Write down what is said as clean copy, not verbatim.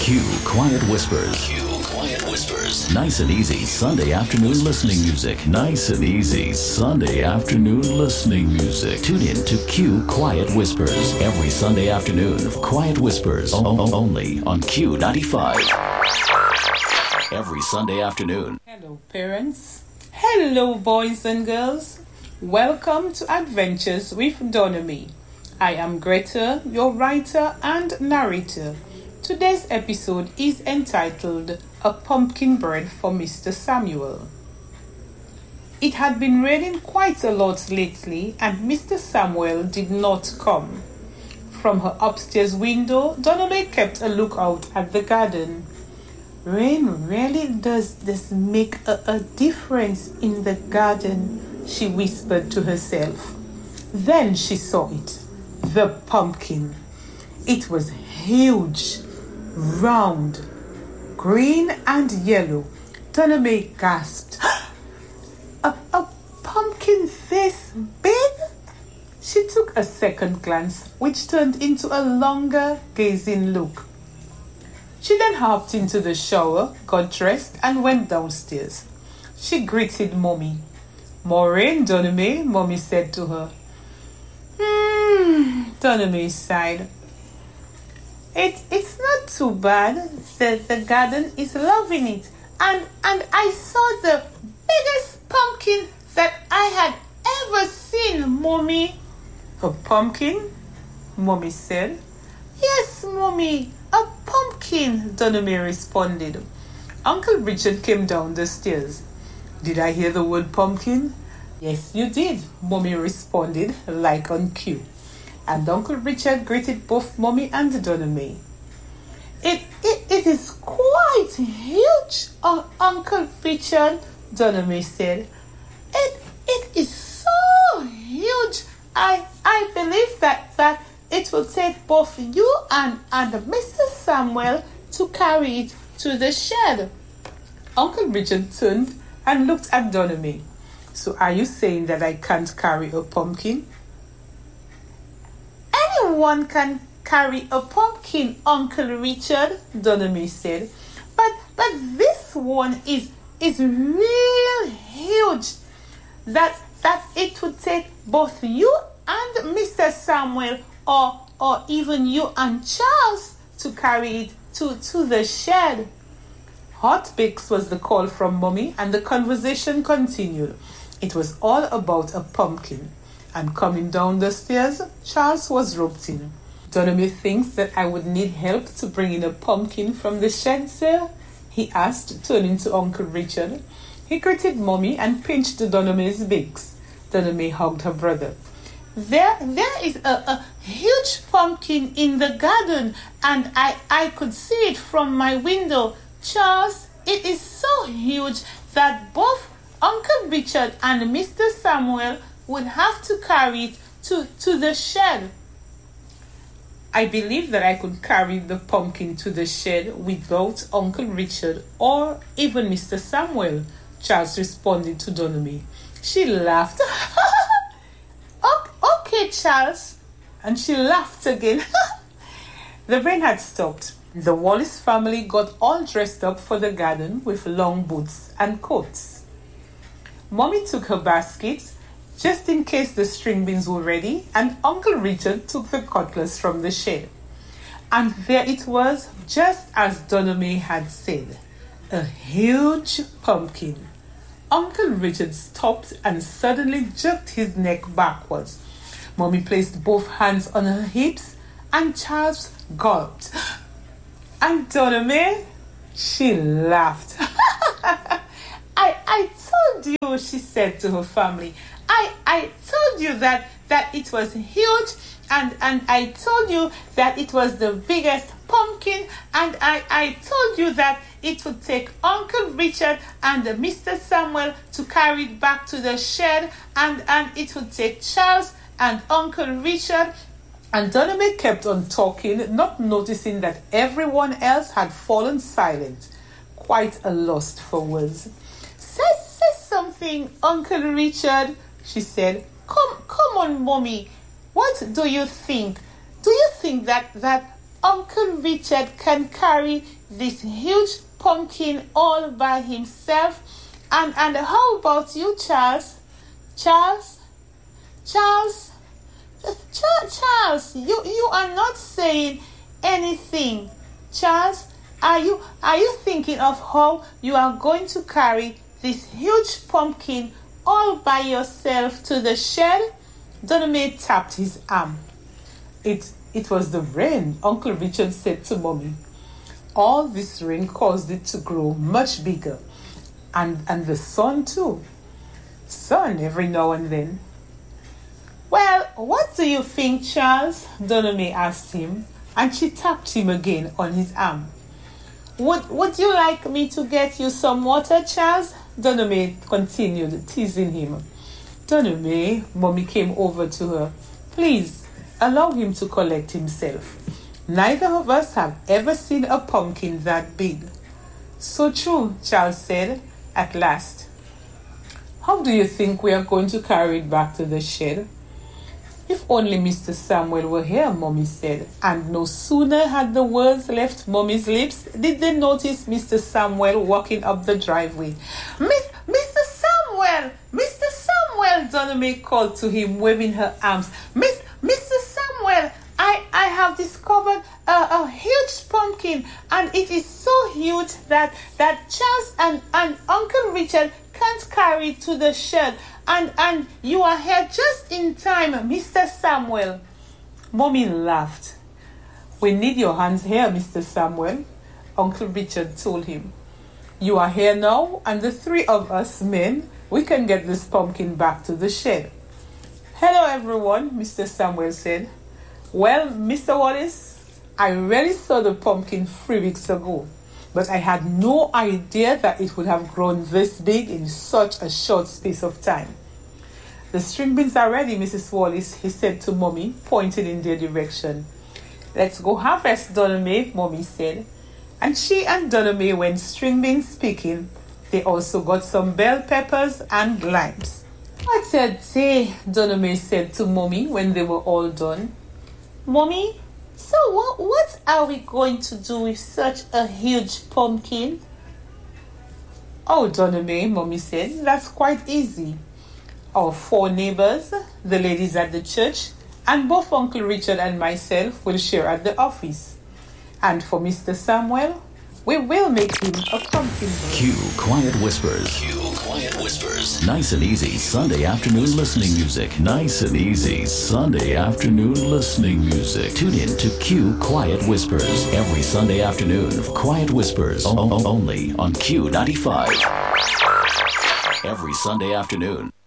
Q Quiet Whispers. Q Quiet Whispers. Nice and easy Sunday afternoon listening music. Nice and easy Sunday afternoon listening music. Tune in to Q Quiet Whispers every Sunday afternoon. Quiet Whispers only on Q95. Every Sunday afternoon. Hello parents. Hello boys and girls. Welcome to Adventures with Donomy. I am Greta, your writer and narrator. Today's episode is entitled A Pumpkin Bread for Mr. Samuel. It had been raining quite a lot lately and Mr. Samuel did not come. From her upstairs window, Donomy kept a lookout at the garden. Rain really does this make a difference in the garden, she whispered to herself. Then she saw it. The pumpkin. It was huge, round, green and yellow. Donomy gasped. A pumpkin this big? She took a second glance, which turned into a longer, gazing look. She then hopped into the shower, got dressed, and went downstairs. She greeted Mommy. "More rain, Donomy," Mommy said to her. Donomy sighed. It's not too bad. The garden is loving it. And I saw the biggest pumpkin that I had ever seen, Mommy. A pumpkin? Mommy said. Yes, Mommy, a pumpkin, Donomy responded. Uncle Richard came down the stairs. Did I hear the word pumpkin? Yes, you did, Mommy responded, like on cue. And Uncle Richard greeted both Mommy and Donomy. It is quite huge, Uncle Richard, Donomy said. It is so huge. I believe that it will take both you and Mr. Samuel to carry it to the shed. Uncle Richard turned and looked at Donomy. So are you saying that I can't carry a pumpkin? Anyone can carry a pumpkin, Uncle Richard, Donomy said. But this one is real huge. That it would take both you and Mr. Samuel or even you and Charles to carry it to the shed. Hot bakes was the call from Mommy and the conversation continued. It was all about a pumpkin. And coming down the stairs, Charles was roped in. Donomy thinks that I would need help to bring in a pumpkin from the shed, sir? He asked, turning to Uncle Richard. He greeted Mommy and pinched Donomy's bakes. Donomy hugged her brother. There is a huge pumpkin in the garden, and I could see it from my window. Charles, it is so huge that both Uncle Richard and Mr. Samuel would have to carry it to the shed. I believe that I could carry the pumpkin to the shed without Uncle Richard or even Mr. Samuel, Charles responded to Donomy. She laughed. Okay, Charles. And she laughed again. The rain had stopped. The Wallace family got all dressed up for the garden with long boots and coats. Mommy took her baskets just in case the string beans were ready, and Uncle Richard took the cutlass from the shed. And there it was, just as Donomy had said, a huge pumpkin. Uncle Richard stopped and suddenly jerked his neck backwards. Mommy placed both hands on her hips, and Charles gulped. And Donomy, she laughed. I told you, she said to her family. I told you that it was huge, and I told you that it was the biggest pumpkin, and I told you that it would take Uncle Richard and Mr. Samuel to carry it back to the shed, and it would take Charles and Uncle Richard. And Donomy kept on talking, not noticing that everyone else had fallen silent, quite a lost for words. Say something, Uncle Richard, she said. Come on, Mommy. What do you think? Do you think that Uncle Richard can carry this huge pumpkin all by himself. And how about you, Charles? Charles, you are not saying anything. Charles, are you thinking of how you are going to carry this huge pumpkin all by yourself to the shed? Donome tapped his arm. It was the rain, Uncle Richard said to Mommy. All this rain caused it to grow much bigger. And the sun too. Sun every now and then. Well, what do you think, Charles? Donome asked him, and she tapped him again on his arm. Would you like me to get you some water, Charles? Donome continued, teasing him. Donome, Mommy came over to her. Please, allow him to collect himself. Neither of us have ever seen a pumpkin that big. So true, Charles said, at last. How do you think we are going to carry it back to the shed? If only Mr. Samuel were here, Mommy said, and no sooner had the words left Mommy's lips did they notice Mr. Samuel walking up the driveway. Mr. Samuel! Mr. Samuel! Donome called to him, waving her arms. Mr. Samuel, I have discovered a huge pumpkin, and it is so huge that Charles and Uncle Richard can't carry it to the shed. And you are here just in time, Mr. Samuel. Mommy laughed. We need your hands here, Mr. Samuel, Uncle Richard told him. You are here now, and the three of us men, we can get this pumpkin back to the shed. Hello, everyone, Mr. Samuel said. Well, Mr. Wallace, I really saw the pumpkin 3 weeks ago, but I had no idea that it would have grown this big in such a short space of time. The string beans are ready, Mrs. Wallace, he said to Mommy, pointing in their direction. Let's go harvest, Donome, Mommy said. And she and Donome went string beans picking. They also got some bell peppers and limes. What a day, Donome said to Mommy when they were all done. Mommy, so what are we going to do with such a huge pumpkin? Oh, Donome, Mommy said, that's quite easy. Our 4 neighbors, the ladies at the church, and both Uncle Richard and myself will share at the office. And for Mr. Samuel, we will make him a pumpkin bread. Q Quiet Whispers. Q Quiet Whispers. Nice and easy Sunday afternoon listening music. Nice and easy Sunday afternoon listening music. Tune in to Q Quiet Whispers every Sunday afternoon. Quiet Whispers only on Q95. Every Sunday afternoon.